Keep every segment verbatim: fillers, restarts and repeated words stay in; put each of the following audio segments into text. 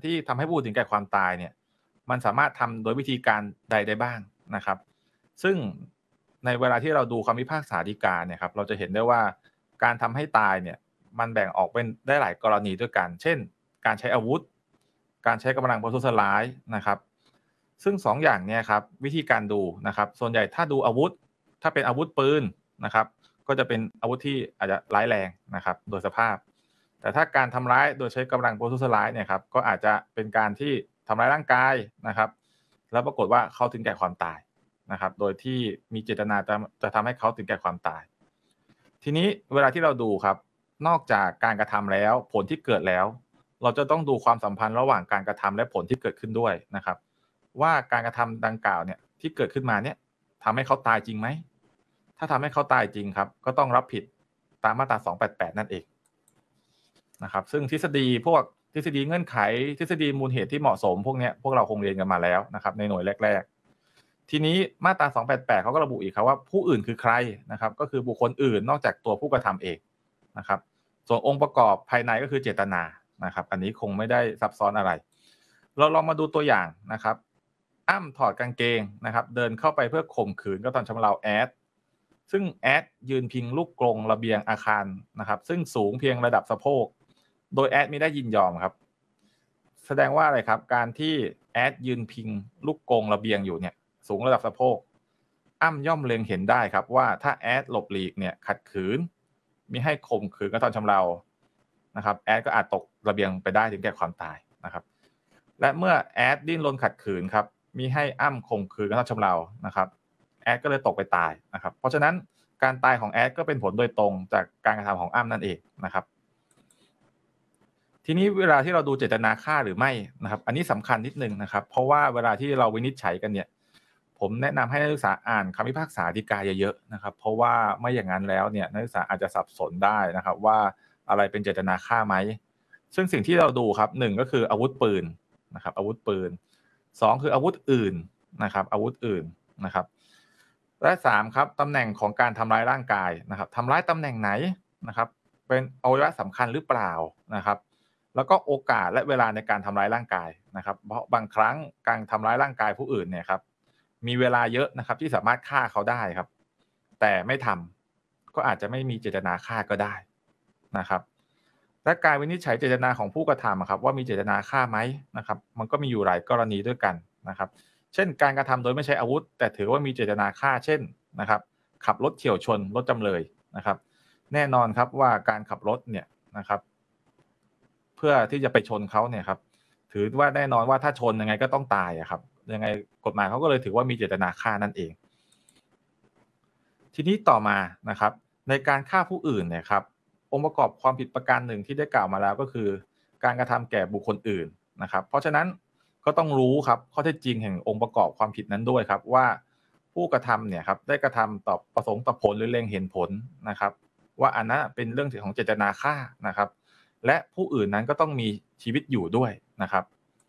ที่ทำให้ผู้อื่นถึงแก่ความตายเนี่ยมันสามารถทำโดยวิธีการใดได้บ้างนะครับซึ่งในเวลาที่เราดูคำพิพากษาฎีกาเนี่ยครับเราจะเห็นได้ว่าการทำให้ตายเนี่ยมันแบ่งออกเป็นได้หลายกรณีด้วยกันเช่นการใช้อาวุธการใช้กำลังประทุษร้ายนะครับซึ่งสองอย่างเนี่ยครับวิธีการดูนะครับส่วนใหญ่ถ้าดูอาวุธถ้าเป็นอาวุธปืนนะครับก็จะเป็นอาวุธที่อาจจะร้ายแรงนะครับโดยสภาพแต่ถ้าการทำร้ายโดยใช้กำลังประทุษร้ายเนี่ยครับก็อาจจะเป็นการที่ทำร้ายร่างกายนะครับแล้วปรากฏว่าเขาถึงแก่ความตายนะครับโดยที่มีเจตนาจะจะทำให้เขาถึงแก่ความตายทีนี้เวลาที่เราดูครับนอกจากการกระทำแล้วผลที่เกิดแล้วเราจะต้องดูความสัมพันธ์ระหว่างการกระทำและผลที่เกิดขึ้นด้วยนะครับว่าการกระทำดังกล่าวเนี่ยที่เกิดขึ้นมาเนี่ยทำให้เขาตายจริงไหมถ้าทำให้เขาตายจริงครับก็ต้องรับผิดตามมาตราสองแปดแปดนั่นเองนะครับซึ่งทฤษฎีพวกทฤษฎีเงื่อนไขทฤษฎีมูลเหตุที่เหมาะสมพวกเนี้ยพวกเราคงเรียนกันมาแล้วนะครับในหน่วยแรกๆทีนี้มาตราสองแปดแปดเขาก็ระบุอีกครับว่าผู้อื่นคือใครนะครับก็คือบุคคลอื่นนอกจากตัวผู้กระทำเองนะครับส่วนองค์ประกอบภายในก็คือเจตนานะครับอันนี้คงไม่ได้ซับซ้อนอะไรเราลองมาดูตัวอย่างนะครับอ้ำถอดกางเกงนะครับเดินเข้าไปเพื่อข่มขืนกระทำชำเราแอดซึ่งแอดยืนพิงลูกกรงระเบียงอาคารนะครับซึ่งสูงเพียงระดับสะโพกโดยแอดไม่ได้ยินยอมครับแสดงว่าอะไรครับการที่แอดยืนพิงลูกกรงระเบียงอยู่เนี่ยสูงระดับสะโพกอ้ำย่อมเล็งเห็นได้ครับว่าถ้าแอดหลบหลีกเนี่ยขัดขืนมิให้ข่มขืนกระทำชำเรานะครับแอดก็อาจตกระเบียงไปได้ถึงแก่ความตายนะครับและเมื่อแอดดิ้นรนขัดขืนครับมิให้อ้ำข่มขืนกระทำชำเรานะครับแอดก็เลยตกไปตายนะครับเพราะฉะนั้นการตายของแอดก็เป็นผลโดยตรงจากการกระทำของอ้ำนั่นเองนะครับทีนี้เวลาที่เราดูเจตนาฆ่าหรือไม่นะครับอันนี้สำคัญนิดนึงนะครับเพราะว่าเวลาที่เราวินิจฉัยกันเนี่ยผมแนะนำให้นักศึกษาอ่านคำพิพากษาฎีกาเยอะๆนะครับเพราะว่าไม่อย่างนั้นแล้วเนี่ยนักศึกษาอาจจะสับสนได้นะครับว่าอะไรเป็นเจตนาฆ่าไหมซึ่งสิ่งที่เราดูครับหนึ่งก็คืออาวุธปืนนะครับอาวุธปืนสองคืออาวุธอื่นนะครับอาวุธอื่นนะครับและสามครับตำแหน่งของการทำร้ายร่างกายนะครับทำร้ายตำแหน่งไหนนะครับเป็นอวัยวะสำคัญหรือเปล่านะครับแล้วก็โอกาสและเวลาในการทำร้ายร่างกายนะครับเพราะบางครั้งการทำร้ายร่างกายผู้อื่นเนี่ยครับมีเวลาเยอะนะครับที่สามารถฆ่าเขาได้ครับแต่ไม่ทำก็อาจจะไม่มีเจตนาฆ่าก็ได้นะครับและการวินิจฉัยเจตนาของผู้กระทำครับว่ามีเจตนาฆ่าไหมนะครับมันก็มีอยู่หลายกรณีด้วยกันนะครับเช่นการกระทำโดยไม่ใช้อาวุธแต่ถือว่ามีเจตนาฆ่าเช่นนะครับขับรถเฉี่ยวชนรถจำเลยนะครับแน่นอนครับว่าการขับรถเนี่ยนะครับเพื่อที่จะไปชนเขาเนี่ยครับถือว่าแน่นอนว่าถ้าชนยังไงก็ต้องตายอะครับยังไงกฎหมายเขาก็เลยถือว่ามีเจตนาฆ่านั่นเองทีนี้ต่อมานะครับในการฆ่าผู้อื่นเนี่ยครับองค์ประกอบความผิดประการหนึ่งที่ได้กล่าวมาแล้วก็คือการกระทำแก่บุคคลอื่นนะครับเพราะฉะนั้นก็ต้องรู้ครับข้อเท็จจริงแห่งองค์ประกอบความผิดนั้นด้วยครับว่าผู้กระทำเนี่ยครับได้กระทำต่อประสงค์ต่อผลหรือเล็งเห็นผลนะครับว่าอันนั้นเป็นเรื่องของเจตนาฆ่านะครับและผู้อื่นนั้นก็ต้องมีชีวิตอยู่ด้วยนะครับ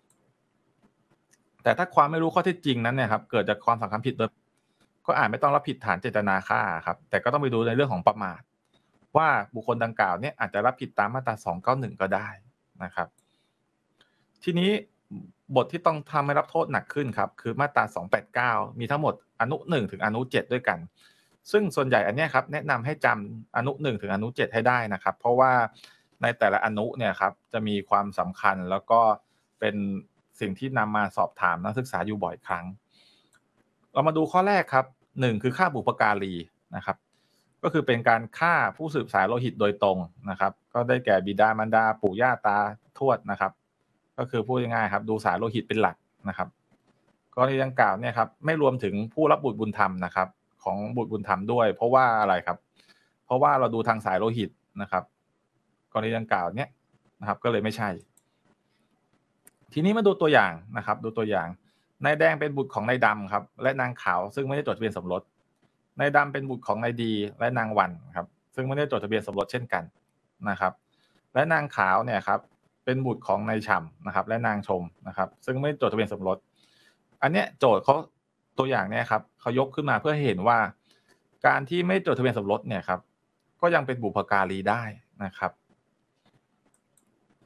แต่ถ้าความไม่รู้ข้อเท็จจริงนั้นเนี่ยครับเกิดจากความสังคมผิดโดยก็อาจไม่ต้องรับผิดฐานเจตนาฆ่าครับแต่ก็ต้องไปดูในเรื่องของประมาทว่าบุคคลดังกล่าวเนี่ยอาจจะรับผิดตามมาตราสองเก้าหนึ่งก็ได้นะครับทีนี้บทที่ต้องทำให้รับโทษหนักขึ้นครับคือมาตราสองแปดเก้ามีทั้งหมดอนุหนึ่งถึงอนุเจ็ดด้วยกันซึ่งส่วนใหญ่อันนี้ครับแนะนำให้จำอนุหนึ่งถึงอนุเจ็ดให้ได้นะครับเพราะว่าในแต่ละอนุเนี่ยครับจะมีความสำคัญแล้วก็เป็นสิ่งที่นำมาสอบถามนักศึกษาอยู่บ่อยครั้งเรามาดูข้อแรกครับหนึ่งคือฆ่าบุพการีนะครับก็คือเป็นการฆ่าผู้สืบสายโลหิตโดยตรงนะครับก็ได้แก่บิดามารดาปู่ย่าตาทวดนะครับก็คือพูดง่ายๆครับดูสายโลหิตเป็นหลักนะครับกรณีดังกล่าวเนี่ยครับไม่รวมถึงผู้รับบุตรบุญธรรมนะครับของบุตรบุญธรรมด้วยเพราะว่าอะไรครับเพราะว่าเราดูทางสายโลหิตนะครับกรณีดังกล่าวเนี่ยนะครับก็เลยไม่ใช่ทีนี้มาดูตัวอย่างนะครับดูตัวอย่างนายแดงเป็นบุตรของนายดำครับและนางขาวซึ่งไม่ได้จดทะเบียนสมรสนายดำเป็นบุตรของนายดีและนางวันครับซึ่งไม่ได้จดทะเบียนสมรสเช่นกันนะครับและนางขาวเนี่ยครับเป็นบุตรของนายฉ่ำนะครับและนางชมนะครับซึ่งไม่จดทะเบียนสมรสอันเนี้ยโจทย์เขาตัวอย่างเนี่ยครับเขายกขึ้นมาเพื่อให้เห็นว่าการที่ไม่จดทะเบียนสมรสเนี่ยครับก็ยังเป็นบุพการีได้นะครับ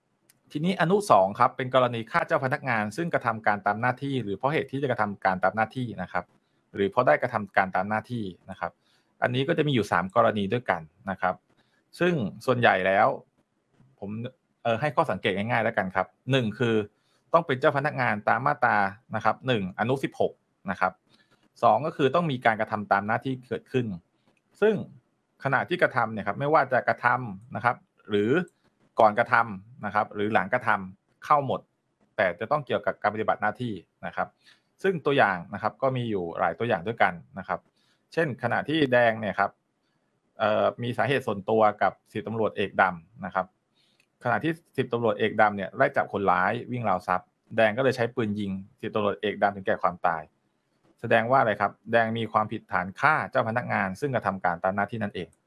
ทีนี้อนุสองครับเป็นกรณีฆ่าเจ้าพนักงานซึ่งกระทำการตามหน้าที่หรือเพราะเหตุที่จะกระทำการตามหน้าที่นะครับหรือเพราะได้กระทำการตามหน้าที่นะครับอันนี้ก็จะมีอยู่สามกรณีด้วยกันนะครับซึ่งส่วนใหญ่แล้วผมเอ่อให้ข้อสังเกตง่ายๆแล้วกันครับหนึ่งคือต้องเป็นเจ้าพนักงานตามมาตรานะครับหนึ่งอนุสิบหกนะครับสองก็คือต้องมีการกระทำตามหน้าที่เกิดขึ้นซึ่งขณะที่กระทำเนี่ยครับไม่ว่าจะกระทำนะครับหรือก่อนกระทำนะครับหรือหลังกระทำเข้าหมดแต่จะต้องเกี่ยวกับการปฏิบัติหน้าที่นะครับซึ่งตัวอย่างนะครับก็มีอยู่หลายตัวอย่างด้วยกันนะครับเช่นขณะที่แดงเนี่ยครับเอ่อมีสาเหตุส่วนตัวกับสิบตำรวจเอกดำนะครับขณะที่สิบตำรวจเอกดำเนี่ยไล่จับคนร้ายวิ่งราวทรัพย์แดงก็เลยใช้ปืนยิงสิบตำรวจเอกดำถึงแก่ความตายแสดงว่าอะไรครับแดงมีความผิดฐานฆ่าเจ้าพนักงานซึ่งกระทำการตามหน้าที่นั่นเอง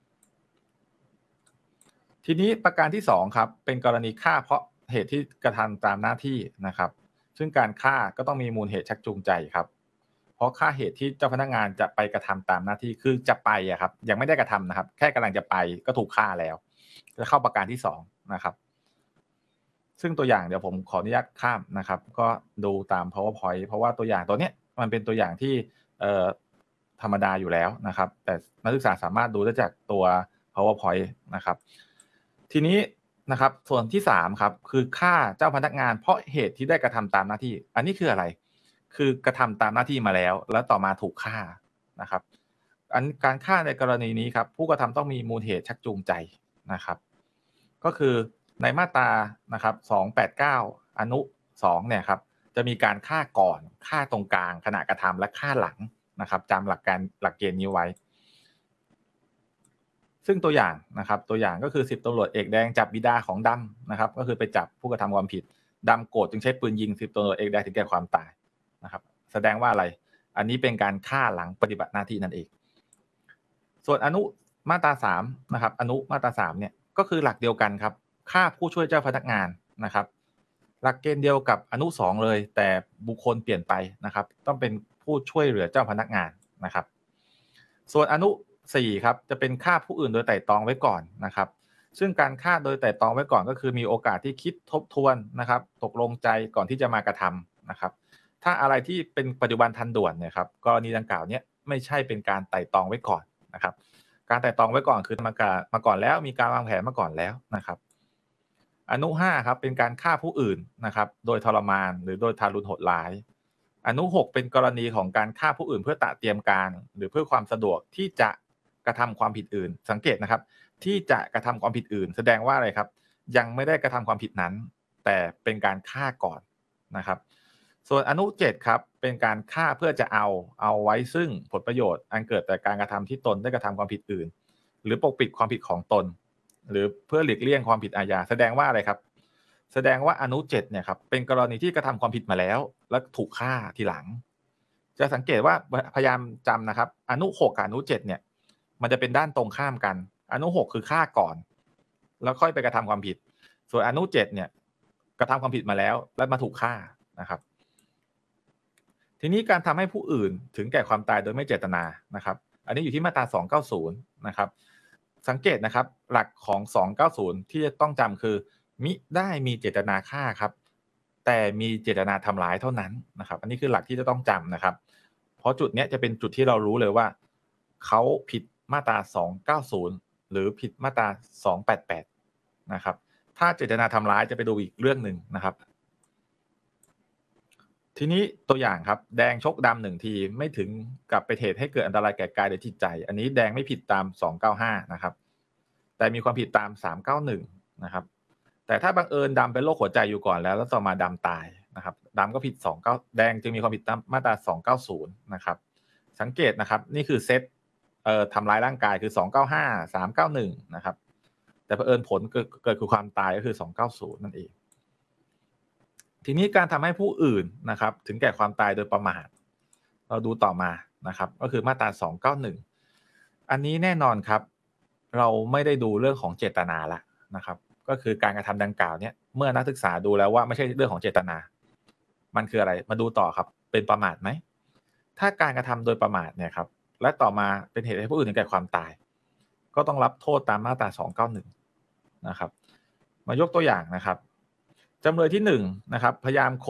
ทีนี้ประการที่สองครับเป็นกรณีฆ่าเพราะเหตุที่กระทำตามหน้าที่นะครับซึ่งการฆ่าก็ต้องมีมูลเหตุชักจูงใจครับเพราะฆ่าเหตุที่เจ้าพนักงานจะไปกระทำตามหน้าที่คือจะไปอะครับยังไม่ได้กระทำนะครับแค่กำลังจะไปก็ถูกฆ่าแล้วจะเข้าประการที่สองนะครับซึ่งตัวอย่างเดี๋ยวผมขออนุญาตข้ามนะครับก็ดูตาม powerpoint เพราะว่าตัวอย่างตัวเนี้ยมันเป็นตัวอย่างที่เอ่อธรรมดาอยู่แล้วนะครับแต่นักศึกษาสามารถดูได้จากตัว powerpoint นะครับทีนี้นะครับส่วนที่สามครับคือฆ่าเจ้าพนักงานเพราะเหตุที่ได้กระทำตามหน้าที่อันนี้คืออะไรคือกระทำตามหน้าที่มาแล้วแล้วต่อมาถูกฆ่านะครับอันการฆ่าในกรณีนี้ครับผู้กระทำต้องมีมูลเหตุชักจูงใจนะครับก็คือในมาตรานะครับสองแปดเก้าอนุสองเนี่ยครับจะมีการฆ่าก่อนฆ่าตรงกลางขณะกระทำและฆ่าหลังนะครับจำหลักการหลักเกณฑ์นี้ไว้ซึ่งตัวอย่างนะครับตัวอย่างก็คือสิบตำรวจเอกแดงจับบิดาของดำนะครับก็คือไปจับผู้กระทำความผิดดำโกรธจึงใช้ปืนยิงสิบตำรวจเอกแดงถึงแก่ความตายนะครับแสดงว่าอะไรอันนี้เป็นการฆ่าหลังปฏิบัติหน้าที่นั่นเองส่วนอนุมาตราสามนะครับอนุมาตราสามเนี่ยก็คือหลักเดียวกันครับฆ่าผู้ช่วยเจ้าพนักงานนะครับหลักเกณฑ์เดียวกับอนุสองเลยแต่บุคคลเปลี่ยนไปนะครับต้องเป็นผู้ช่วยเหลือเจ้าพนักงานนะครับส่วนอนุสี่ครับจะเป็นฆ่าผู้อื่นโดยไตร่ตรองไว้ก่อนนะครับซึ่งการฆ่าโดยไตร่ตรองไว้ก่อนก็คือมีโอกาสที่คิดทบทวนนะครับตกลงใจก่อนที่จะมากระทำนะครับถ้าอะไรที่เป็นปัจจุบันทันด่วนเนี่ยครับกรณีดังกล่าวเนี้ยไม่ใช่เป็นการไตร่ตรองไว้ก่อนนะครับการไตร่ตรองไว้ก่อนคือมาการมาก่อนแล้วมีการวางแผนมาก่อนแล้วนะครับอนุห้าครับเป็นการฆ่าผู้อื่นนะครับโดยทรมานหรือโดยทารุณโหดร้ายอนุหกเป็นกรณีของการฆ่าผู้อื่นเพื่อตระเตรียมการหรือเพื่อความสะดวกที่จะกระทำความผิดอื่นสังเกตนะครับที่จะกระทำความผิดอื่นแสดงว่าอะไรครับยังไม่ได้กระทำความผิดนั้นแต่เป็นการฆ่าก่อนนะครับส่วนอนุเจ็ดครับเป็นการฆ่าเพื่อจะเอาเอาไว้ซึ่งผลประโยชน์อันเกิดแต่การกระทำที่ตนได้กระทำความผิดอื่นหรือปกปิดความผิดของตนหรือเพื่อหลีกเลี่ยงความผิดอาญาแสดงว่าอะไรครับแสดงว่าอนุเจ็ดเนี่ยครับเป็นกรณีที่กระทำความผิดมาแล้วและถูกฆ่าทีหลังจะสังเกตว่าพยายามจำนะครับอนุหกกับอนุเจ็ดเนี่ยมันจะเป็นด้านตรงข้ามกันอนุหกคือฆ่าก่อนแล้วค่อยไปกระทำความผิดส่วนอนุเจ็ดเนี่ยกระทำความผิดมาแล้วแล้วมาถูกฆ่านะครับทีนี้การทำให้ผู้อื่นถึงแก่ความตายโดยไม่เจตนานะครับอันนี้อยู่ที่มาตราสองเก้าศูนย์นะครับสังเกตนะครับหลักของสองเก้าศูนย์ที่จะต้องจำคือมิได้มีเจตนาฆ่าครับแต่มีเจตนาทำร้ายเท่านั้นนะครับอันนี้คือหลักที่จะต้องจำนะครับเพราะจุดนี้จะเป็นจุดที่เรารู้เลยว่าเขาผิดมาตราสองเก้าศูนย์หรือผิดมาตราสองแปดแปดนะครับถ้าเจตนาทำร้ายจะไปดูอีกเรื่องหนึ่งนะครับทีนี้ตัวอย่างครับแดงชกดำหนึ่งทีไม่ถึงกับไปนเหตุให้เกิดอันตรายแก่กายหรือจิตใจอันนี้แดงไม่ผิดตามสองเก้าห้านะครับแต่มีความผิดตามสามเก้าหนึ่งนะครับแต่ถ้าบังเอิญดำเป็นโรคหัวใจอยู่ก่อนแล้วแล้วต่อมาดำตายนะครับดำก็ผิดสองเก้าแดงจึงมีความผิดตามมาตราสองเก้าศูนย์นะครับสังเกตนะครับนี่คือเซตเอ่อทำร้ายร่างกายคือสองเก้าห้า สามเก้าหนึ่งนะครับแต่เผอิญผลเกิดเกิดคือความตายก็คือสองเก้าศูนย์นั่นเองทีนี้การทำให้ผู้อื่นนะครับถึงแก่ความตายโดยประมาทเราดูต่อมานะครับก็คือมาตราสองเก้าหนึ่งอันนี้แน่นอนครับเราไม่ได้ดูเรื่องของเจตนาละนะครับก็คือการกระทำดังกล่าวเนี่ยเมื่อนักศึกษาดูแล้วว่าไม่ใช่เรื่องของเจตนามันคืออะไรมาดูต่อครับเป็นประมาทไหมถ้าการกระทำโดยประมาทเนี่ยครับและต่อมาเป็นเหตุให้ผู้อื่นถึงแก่ความตายก็ต้องรับโทษตามมาตราสองเก้าหนึ่งนะครับมายกตัวอย่างนะครับจำเลยที่หนึ่งนะครับพยายาม